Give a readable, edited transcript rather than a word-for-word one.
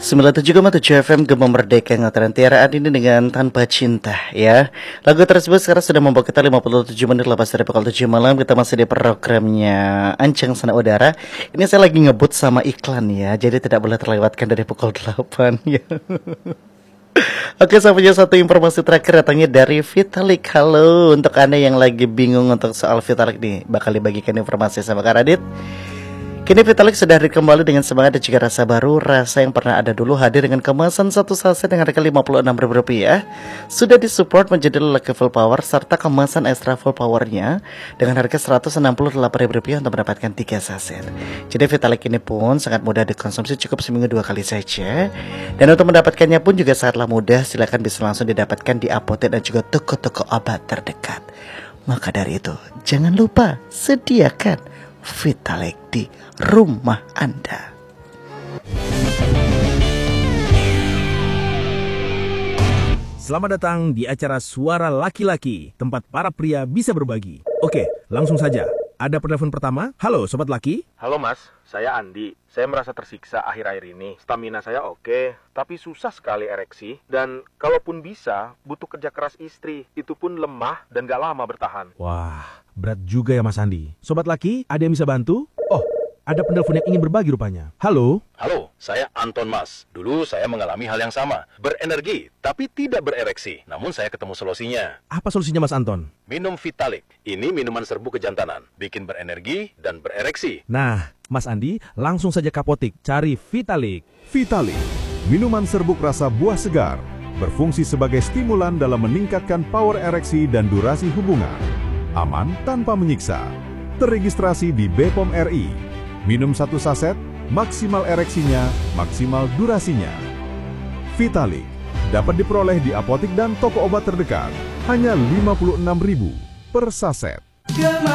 97,7 FM Gema Merdeka Ngataran Tiara ini dengan Tanpa Cinta ya. Lagu tersebut sekarang sudah membawa kita 57 menit lepas dari pukul 7 malam. Kita masih di programnya Ancang Sana Udara. Ini saya lagi ngebut sama iklan ya, jadi tidak boleh terlewatkan dari pukul 8 ya. Oke, saya punya satu informasi terakhir datangnya dari Vitalik. Halo, untuk Anda yang lagi bingung untuk soal Vitalik nih, bakal dibagikan informasi sama Kak Radit. Kini Vitalik sudah hadir kembali dengan semangat dan juga rasa baru. Rasa yang pernah ada dulu hadir dengan kemasan satu saset dengan harga Rp56.000. Sudah disupport menjadi lelaki full power serta kemasan extra full powernya dengan harga Rp168.000 untuk mendapatkan 3 saset. Jadi Vitalik ini pun sangat mudah dikonsumsi, cukup seminggu 2 kali saja. Dan untuk mendapatkannya pun juga sangatlah mudah. Silakan bisa langsung didapatkan di apotek dan juga toko-toko obat terdekat. Maka dari itu, jangan lupa sediakan Vitalik di rumah Anda. Selamat datang di acara Suara Laki-Laki, tempat para pria bisa berbagi. Oke, langsung saja. Ada penelpon pertama. Halo, Sobat Laki. Halo Mas, saya Andi. Saya merasa tersiksa akhir-akhir ini. Stamina saya oke, tapi susah sekali ereksi. Dan kalaupun bisa, butuh kerja keras istri. Itu pun lemah dan gak lama bertahan. Wah, berat juga ya Mas Andi. Sobat Laki, ada yang bisa bantu? Oh, ada penelpon yang ingin berbagi rupanya. Halo? Halo, saya Anton Mas. Dulu saya mengalami hal yang sama. Berenergi, tapi tidak berereksi. Namun saya ketemu solusinya. Apa solusinya Mas Anton? Minum Vitalik. Ini minuman serbu kejantanan. Bikin berenergi dan berereksi. Nah, Mas Andi, langsung saja ke apotik. Cari Vitalik. Vitalik, minuman serbuk rasa buah segar. Berfungsi sebagai stimulan dalam meningkatkan power ereksi dan durasi hubungan. Aman tanpa menyiksa. Terregistrasi di BPOM RI. Minum 1 saset, maksimal ereksinya, maksimal durasinya. Vitalik dapat diperoleh di apotik dan toko obat terdekat. Hanya Rp56.000 per saset.